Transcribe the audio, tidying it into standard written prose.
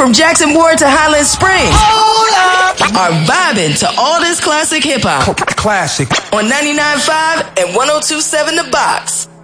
from Jackson Ward to Highland Springs are vibing to all this classic hip hop. Classic. On 99.5 and 102.7 The Box.